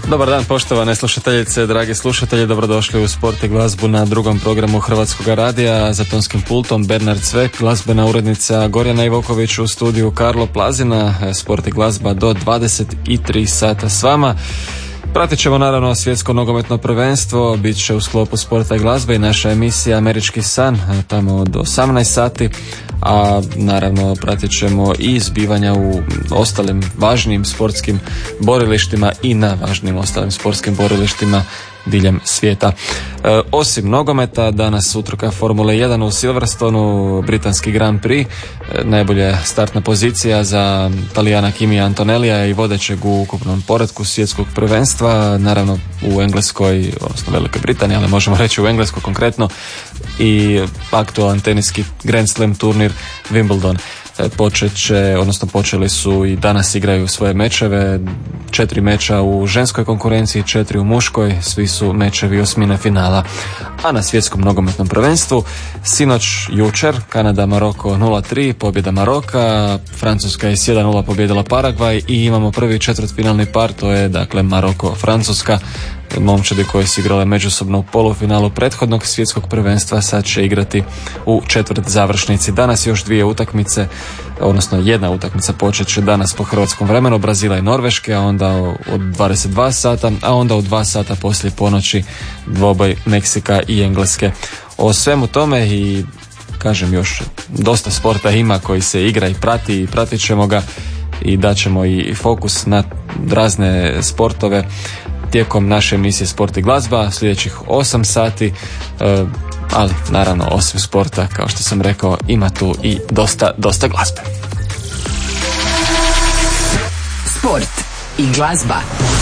Dobar dan poštovane slušateljice, dragi slušatelji, dobrodošli u Sport i glazbu na drugom programu Hrvatskog radija. Za tonskim pultom Bernard Cvek, glazbena urednica Gorjana Ivoković, u studiju Karlo Plazina. Sport i glazba do 23 sata s vama. Pratit ćemo naravno svjetsko nogometno prvenstvo, bit će u sklopu sporta i glazbe i naša emisija Američki san tamo od 18 sati, a naravno pratit ćemo i zbivanja u ostalim važnim sportskim borilištima i na važnim ostalim sportskim borilištima diljem svijeta. Osim nogometa, danas utrka Formule 1 u Silverstonu, britanski Grand Prix, najbolja startna pozicija za Talijana Kimija Antonellija i vodećeg u ukupnom poretku svjetskog prvenstva, naravno u Engleskoj, odnosno Velikoj Britaniji, ali možemo reći u Engleskoj konkretno, i aktualan teniski Grand Slam turnir Wimbledon. Počeli su i danas igraju svoje mečeve, 4 meča u ženskoj konkurenciji, 4 u muškoj, svi su mečevi osmine finala. A na svjetskom nogometnom prvenstvu sinoć, jučer, Kanada-Maroko 0-3, pobjeda Maroka, Francuska je s 1-0 pobjedila Paragvaj i imamo prvi četvrtfinalni par, to je dakle Maroko-Francuska. Momčadi koji su igrale međusobno u polufinalu prethodnog svjetskog prvenstva sad će igrati u četvrt završnici. Danas još dvije utakmice, odnosno jedna utakmica počet će danas po hrvatskom vremenu, Brazila i Norveške, a onda od 22 sata, a onda u 2 sata poslije ponoći dvoboj Meksika i Engleske. O svemu tome i kažem još dosta sporta ima koji se igra i prati i pratit ćemo ga i daćemo i fokus na razne sportove tijekom naše emisije Sport i glazba sljedećih 8 sati, ali naravno osim sporta, kao što sam rekao, ima tu i dosta glazbe. Sport i glazba.